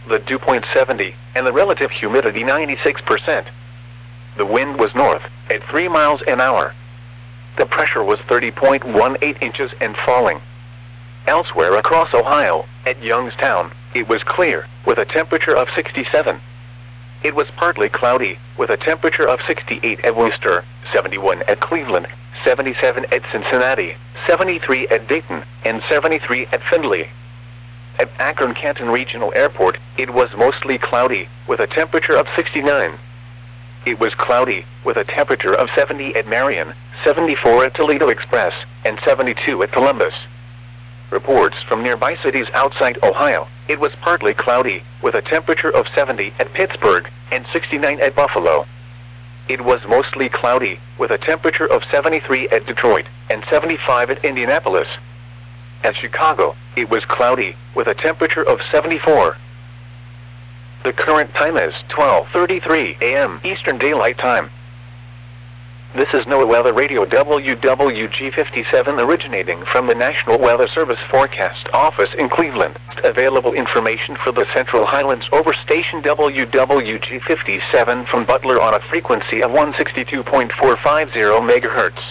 the dew point 70, and the relative humidity 96%. The wind was north, at 3 miles an hour. The pressure was 30.18 inches and falling. Elsewhere across Ohio, at Youngstown, it was clear, with a temperature of 67. It was partly cloudy, with a temperature of 68 at Worcester, 71 at Cleveland, 77 at Cincinnati, 73 at Dayton, and 73 at Findlay. At Akron-Canton Regional Airport, it was mostly cloudy, with a temperature of 69. It was cloudy, with a temperature of 70 at Marion, 74 at Toledo Express, and 72 at Columbus. Reports from nearby cities outside Ohio, it was partly cloudy, with a temperature of 70 at Pittsburgh, and 69 at Buffalo. It was mostly cloudy, with a temperature of 73 at Detroit, and 75 at Indianapolis. At Chicago, it was cloudy, with a temperature of 74. The current time is 12:33 a.m. Eastern Daylight Time. This is NOAA Weather Radio WWG57 originating from the National Weather Service Forecast Office in Cleveland. Available information for the Central Highlands over station WWG57 from Butler on a frequency of 162.450 MHz.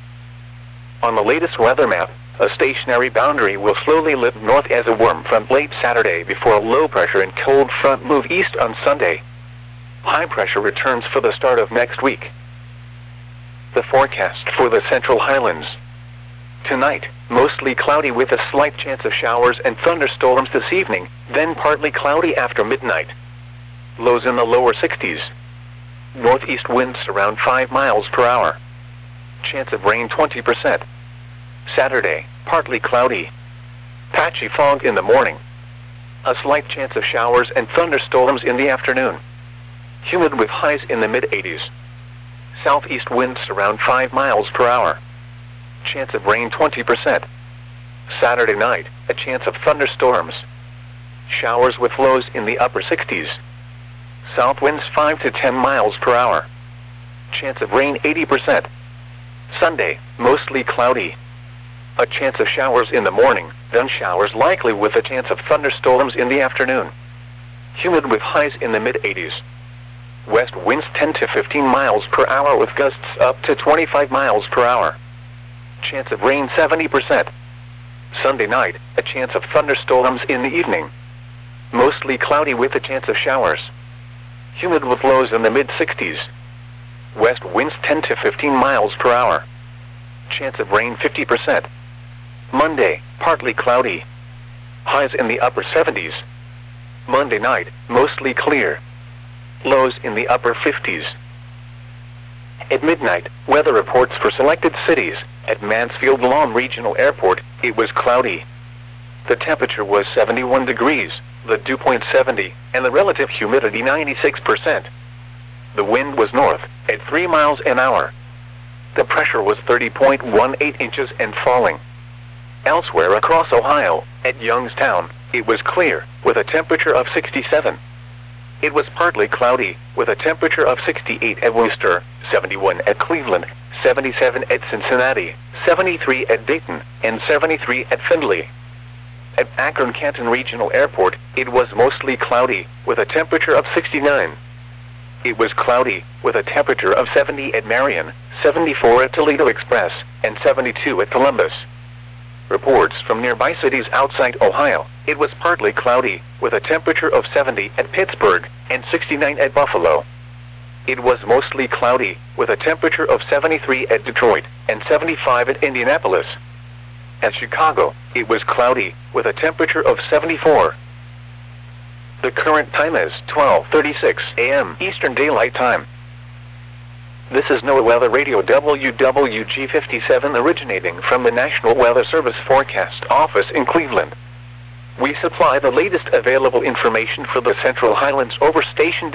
On the latest weather map, a stationary boundary will slowly lift north as a warm front late Saturday before a low pressure and cold front move east on Sunday. High pressure returns for the start of next week. The forecast for the Central Highlands. Tonight, mostly cloudy with a slight chance of showers and thunderstorms this evening, then partly cloudy after midnight. Lows in the lower 60s. Northeast winds around 5 miles per hour. Chance of rain 20%. Saturday, partly cloudy. Patchy fog in the morning. A slight chance of showers and thunderstorms in the afternoon. Humid with highs in the mid-80s. Southeast winds around 5 miles per hour. Chance of rain 20%. Saturday night, a chance of thunderstorms. Showers with lows in the upper 60s. South winds 5 to 10 miles per hour. Chance of rain 80%. Sunday, mostly cloudy. A chance of showers in the morning, then showers likely with a chance of thunderstorms in the afternoon. Humid with highs in the mid-80s. West winds 10 to 15 miles per hour with gusts up to 25 miles per hour. Chance of rain 70%. Sunday night, a chance of thunderstorms in the evening. Mostly cloudy with a chance of showers. Humid with lows in the mid-60s. West winds 10 to 15 miles per hour. Chance of rain 50%. Monday, partly cloudy. Highs in the upper 70s. Monday night, mostly clear. Lows in the upper 50s. At midnight, weather reports for selected cities. At Mansfield Lawn Regional Airport, it was cloudy. The temperature was 71 degrees, the dew point 70, and the relative humidity 96%. The wind was north, at 3 miles an hour. The pressure was 30.18 inches and falling. Elsewhere across Ohio, at Youngstown, it was clear, with a temperature of 67. It was partly cloudy, with a temperature of 68 at Worcester, 71 at Cleveland, 77 at Cincinnati, 73 at Dayton, and 73 at Findlay. At Akron-Canton Regional Airport, it was mostly cloudy, with a temperature of 69. It was cloudy, with a temperature of 70 at Marion, 74 at Toledo Express, and 72 at Columbus. Reports from nearby cities outside Ohio, it was partly cloudy, with a temperature of 70 at Pittsburgh, and 69 at Buffalo. It was mostly cloudy, with a temperature of 73 at Detroit, and 75 at Indianapolis. At Chicago, it was cloudy, with a temperature of 74. The current time is 12:36 a.m. Eastern Daylight Time. This is NOAA Weather Radio WWG57 originating from the National Weather Service Forecast Office in Cleveland. We supply the latest available information for the Central Highlands over station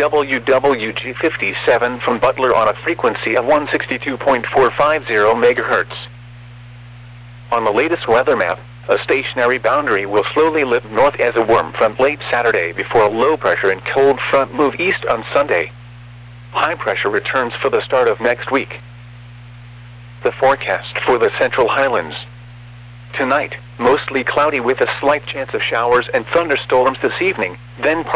WWG57 from Butler on a frequency of 162.450 MHz. On the latest weather map, a stationary boundary will slowly lift north as a warm front late Saturday before a low pressure and cold front move east on Sunday. High pressure returns for the start of next week. The forecast for the Central Highlands. Tonight, mostly cloudy with a slight chance of showers and thunderstorms this evening, then